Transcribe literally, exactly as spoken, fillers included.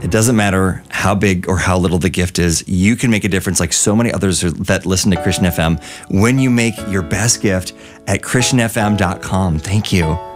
It doesn't matter how big or how little the gift is. You can make a difference like so many others that listen to Christian F M when you make your best gift at christian f m dot com. Thank you.